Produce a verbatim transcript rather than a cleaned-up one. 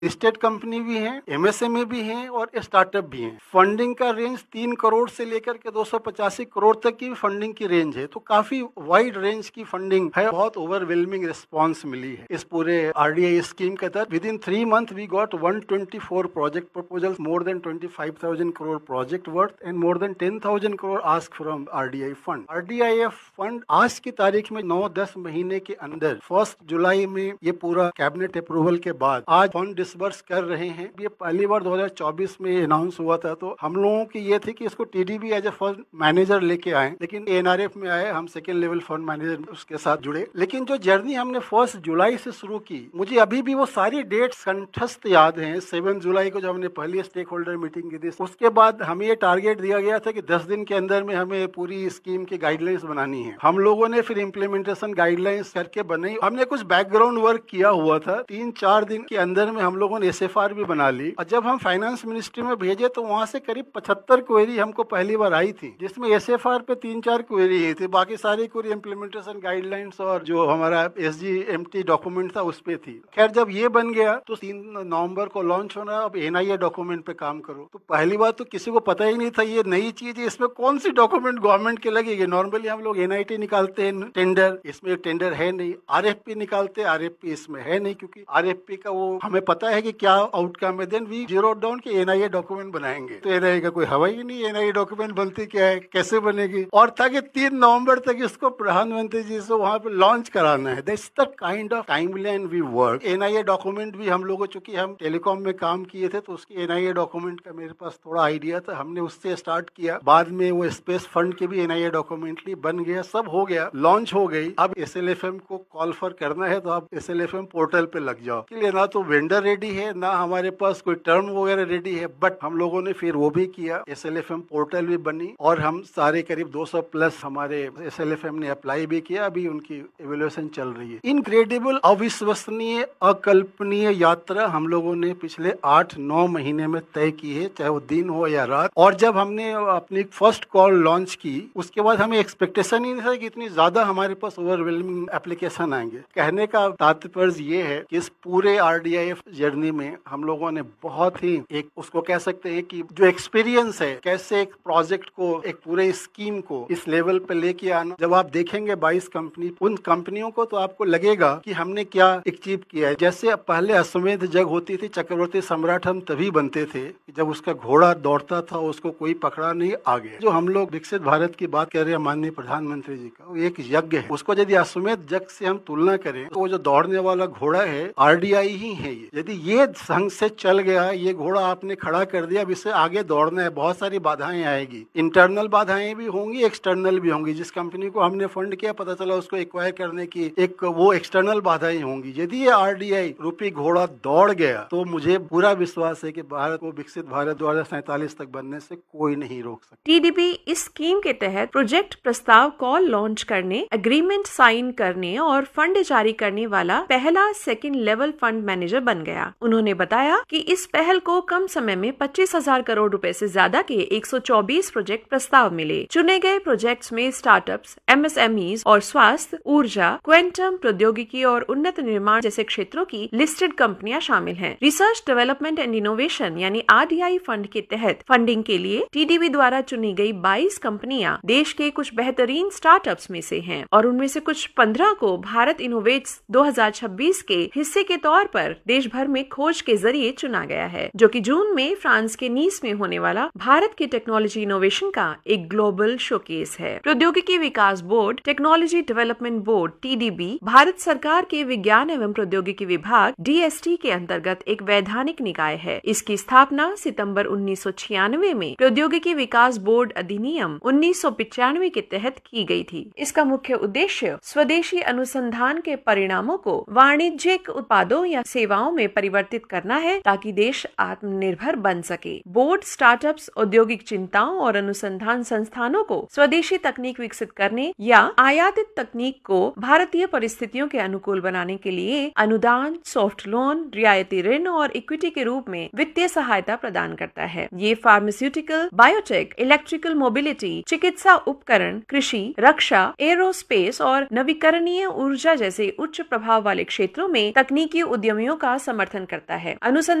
Listed company भी हैं, MSME भी हैं और स्टार्टअप भी हैं। फंडिंग का रेंज तीन करोड़ से लेकर के दो सौ पचासी करोड़ तक की फंडिंग की रेंज है, तो काफी वाइड रेंज की फंडिंग है। बहुत ओवरवेलमिंग रिस्पांस मिली है इस पूरे आरडीआई स्कीम के तहत। With in three month we got one twenty four project proposals, more than twenty five thousand crore project worth and more than ten thousand crore ask from RDI fund. RDIF fund आज की तारीख में नौ दस महीने के अंदर फर्स्ट जुलाई में ये पूरा कैबिनेट अप्रूवल के बाद आज फंड डिसबर्स कर रहे हैं। ये पहली बार दो हज़ार चौबीस में अनाउंस हुआ था, तो हम लोगों की ये थी कि इसको TDB as a fund manager लेके आए, लेकिन एनआरएफ में आए, हम सेकेंड लेवल फंड मैनेजर उसके साथ जुड़े। लेकिन जो जर्नी हमने फर्स्ट जुलाई से शुरू की, मुझे अभी भी वो सारी डेट्स कंठस्थ याद हैं। सेवन जुलाई को जब हमने पहली स्टेक होल्डर मीटिंग की थी, उसके बाद हमें ये टारगेट दिया गया था कि दस दिन के अंदर में हमें पूरी स्कीम की गाइडलाइंस बनानी है। हम लोगों ने फिर इम्प्लीमेंटेशन गाइडलाइंस करके बनाई। हमने कुछ बैकग्राउंड वर्क किया हुआ था, तीन चार दिन के अंदर में हम लोगों ने एसएफआर भी बना ली। और जब हम फाइनेंस मिनिस्ट्री में भेजे तो वहाँ से करीब पचहत्तर क्वेरी हमको पहली बार आई थी, जिसमें एसएफआर पे तीन चार क्वेरी ही थी, बाकी सारी क्वेरी इम्प्लीमेंटेशन गाइडलाइंस और जो हमारा एसजीएमटी डॉक्यूमेंट था उस पे थी। खैर जब ये बन गया तो तीन नवंबर को लॉन्च होना, अब एनआईए डॉक्यूमेंट पे काम करो। तो पहली बार तो किसी को पता ही नहीं था ये नई चीज है, इसमें कौन सी डॉक्यूमेंट गवर्नमेंट के लगेगी। नॉर्मली हम लोग एनआईटी निकालते हैं टेंडर, इसमें टेंडर है नहीं। आरएफपी निकालते हैं, आरएफपी इसमें है नहीं, क्योंकि आरएफपी का वो हमें पता है कि क्या आउटकम है। देन वी जीरो डाउन कि एनआईए डॉक्यूमेंट बनाएंगे, तो एनआईए का कोई हवा ही नहीं। एनआईए डॉक्यूमेंट बनती क्या है, कैसे बनेगी, और था कि तीन नवंबर तक इसको प्रधानमंत्री जी से वहाँ पे लॉन्च कराना है। That's the kind of timeline we work. NIA document भी हम लोगों, चूंकि हम टेलीकॉम में काम किए थे, तो उसकी एनआईए डॉक्यूमेंट का मेरे पास थोड़ा आइडिया था, हमने उससे स्टार्ट किया। बाद में वो स्पेस फंड के भी एनआईए डॉक्यूमेंटली बन गया, सब हो गया, लॉन्च हो गई। अब एसएलएफएम को कॉल फॉर करना है तो आप एसएलएफएम पोर्टल पे लग जाओ। के लिए ना तो वेंडर रेडी है, ना हमारे पास कोई टर्म वगैरह रेडी है, बट हम लोगों ने फिर वो भी किया। एसएलएफएम पोर्टल भी बनी और हम सारे करीब दो सौ प्लस हमारे एसएलएफएम ने अप्लाई भी किया। अभी उनकी इवैल्यूएशन चल रही है। इनक्रेडिबल, अविश्वसनीय, अकल्पनीय यात्रा हम लोगों ने पिछले आठ नौ महीने में तय की है, चाहे वो दिन हो या रात। और जब हमने अपनी फर्स्ट कॉल लॉन्च की, उसके बाद हमें एक्सपेक्टेशन ही नहीं था कि इतनी ज्यादा हमारे पास ओवरवेलमिंग एप्लीकेशन आएंगे। कहने का तात्पर्य ये है कि इस पूरे आरडीआईएफ जर्नी में हम लोगों ने बहुत ही एक उसको कह सकते हैं कि जो एक्सपीरियंस है, कैसे एक प्रोजेक्ट को, एक पूरे स्कीम को इस लेवल पे लेके आना। जब आप देखेंगे बाईस कंपनी, उन कंपनियों को, तो आपको लगेगा कि हमने क्या अचीव किया है। जैसे पहले अश्वमेध जग होती थी, चक्रवर्ती सम्राट हम तभी बनते थे जब उसका घोड़ा दौड़ता था, उसको कोई पकड़ा नहीं, आ गया। जो हम लोग विकसित भारत की बात कर रहे हैं माननीय प्रधानमंत्री जी का, वो एक यज्ञ है। उसको यदि अश्वमेध जग से हम तुलना करें तो वो जो दौड़ने वाला घोड़ा है आरडीआई ही है। ये यदि ये संग से चल गया, ये घोड़ा आपने खड़ा कर दिया, अब इससे आगे दौड़ना है, बहुत सारी बाधाएं आएगी। इंटरनल बाधाएं भी होंगी, एक्सटर्नल भी होंगी। जिस कंपनी को हमने फंड किया, पता चला उसको एक्वायर करने की एक वो एक्सटर्नल बाधाएं होंगी। यदि ये आरडीआई रूपी घोड़ा दौड़ गया, तो मुझे पूरा विश्वास है कि भारत को विकसित भारत दो हजार सैंतालीस तक बनने से कोई नहीं रोक सकता। टीडीबी इस स्कीम के तहत प्रोजेक्ट प्रस्ताव कॉल लॉन्च करने, एग्रीमेंट साइन करने और फंड जारी करने वाला पहला सेकंड लेवल फंड मैनेजर बन गया। उन्होंने बताया कि इस पहल को कम समय में पच्चीस हजार करोड़ रुपए से ज्यादा के एक सौ चौबीस प्रोजेक्ट प्रस्ताव मिले। चुने गए प्रोजेक्ट्स में स्टार्टअप्स, एमएसएमईज और स्वास्थ्य, ऊर्जा, क्वांटम प्रौद्योगिकी और उन्नत निर्माण जैसे क्षेत्रों की लिस्टेड कंपनियां शामिल हैं। रिसर्च डेवलपमेंट एंड इनोवेशन यानी आरडीआई फंड के तहत फंडिंग के लिए टीडीबी द्वारा चुनी गई बाईस कंपनियां देश के कुछ बेहतरीन स्टार्टअप्स में से हैं और उनमें से कुछ पंद्रह को भारत इनोवेट्स दो हजार छब्बीस के हिस्से के तौर पर देश भर में खोज के जरिए चुना गया है, जो कि जून में फ्रांस के नीस में होने वाला भारत के टेक्नोलॉजी इनोवेशन का एक ग्लोबल शोकेस है। प्रौद्योगिकी विकास board, technology development board TDB Bharat सरकार के विज्ञान एवं प्रौद्योगिकी विभाग डीएसटी के अंतर्गत एक वैधानिक निकाय है। इसकी स्थापना सितंबर उन्नीस सौ छियानवे में प्रौद्योगिकी विकास बोर्ड अधिनियम उन्नीस सौ पिचानवे के तहत की गई थी। इसका मुख्य उद्देश्य स्वदेशी अनुसंधान के परिणामों को वाणिज्यिक उत्पादों या सेवाओं में परिवर्तित करना है, ताकि देश आत्मनिर्भर बन सके। बोर्ड स्टार्टअप्स, औद्योगिक चिंताओं और अनुसंधान संस्थानों को स्वदेशी तकनीक विकसित करने या आयातित तकनीक को भारतीय परिस्थितियों के अनुकूल बनाने के लिए अनुदान, सॉफ्ट लोन, रियायती ऋण और इक्विटी के रूप में वित्तीय सहायता प्रदान करता है। ये फार्मास्यूटिकल, बायोटेक, इलेक्ट्रिकल मोबिलिटी, चिकित्सा उपकरण, कृषि, रक्षा, एरोस्पेस और नवीकरणीय ऊर्जा जैसे उच्च प्रभाव वाले क्षेत्रों में तकनीकी उद्यमियों का समर्थन समर्थन करता है। अनुसंधान